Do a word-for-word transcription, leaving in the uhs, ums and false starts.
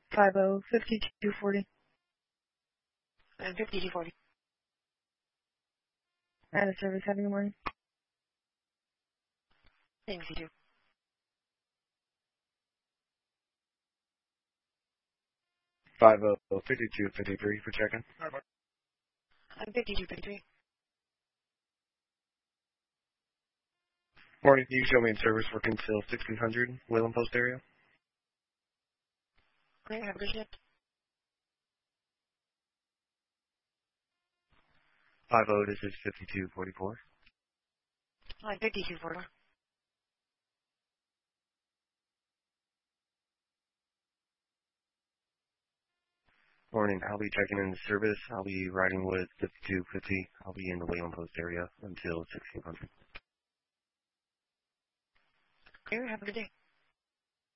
five oh, fifty-two forty. And fifty-two forty. Out of service. Have a good morning. Thanks, you too. five oh, fifty-two fifty-three for check-in. I'm fifty-two fifty-three. Morning, can you show me in service for Kinsale sixteen hundred, Wayland Post area? Great, have a good shift. five oh, this is fifty-two forty-four. I'm fifty-two forty. Morning, I'll be checking in the service. I'll be riding with fifty-two fifty. I'll be in the Wayland Post area until sixteen hundred. Great, have a good day.